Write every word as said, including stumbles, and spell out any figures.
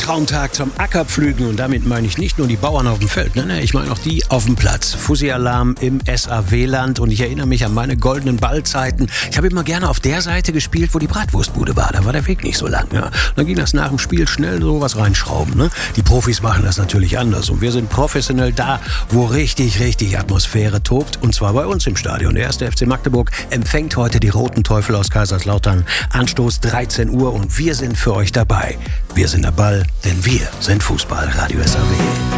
Traumtag zum Ackerpflügen und damit meine ich nicht nur die Bauern auf dem Feld, ne, ne, ich meine auch die auf dem Platz. Fussi-Alarm im S A W-Land und ich erinnere mich an meine goldenen Ballzeiten. Ich habe immer gerne auf der Seite gespielt, wo die Bratwurstbude war. Da war der Weg nicht so lang. Ja. Dann ging das nach dem Spiel schnell so was reinschrauben. Ne. Die Profis machen das natürlich anders und wir sind professionell da, wo richtig, richtig Atmosphäre tobt und zwar bei uns im Stadion. Der erste F C Magdeburg empfängt heute die Roten Teufel aus Kaiserslautern. Anstoß dreizehn Uhr und wir sind für euch dabei. Wir sind der Ball, denn wir sind Fußball, Radio S A W.